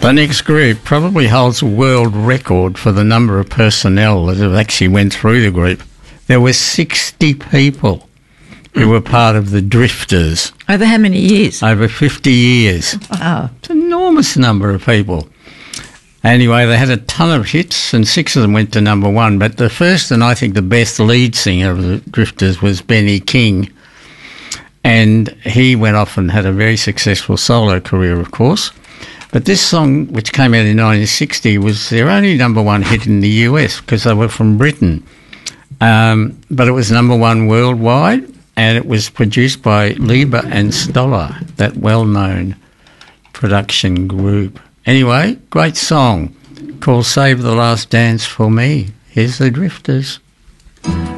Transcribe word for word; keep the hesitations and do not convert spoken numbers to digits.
The next group probably holds a world record for the number of personnel that have actually went through the group. There were sixty people who were part of the Drifters. Over how many years? Over fifty years. Wow. It's an enormous number of people. Anyway, they had a ton of hits and six of them went to number one. But the first and I think the best lead singer of the Drifters was Benny King. And he went off and had a very successful solo career, of course. But this song, which came out in nineteen sixty, was their only number one hit in the U S because they were from Britain. Um, but it was number one worldwide, and it was produced by Lieber and Stoller, that well-known production group. Anyway, great song called Save the Last Dance for Me. Here's the Drifters.